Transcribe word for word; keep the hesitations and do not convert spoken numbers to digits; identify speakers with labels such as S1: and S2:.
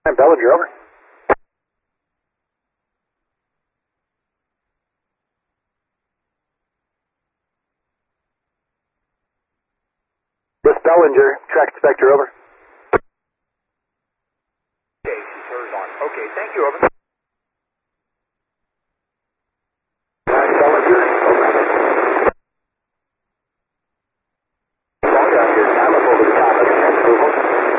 S1: I'm Bellinger, over. This Bellinger, track Spectre, over.
S2: Okay, she's hers on. Okay, thank you, over.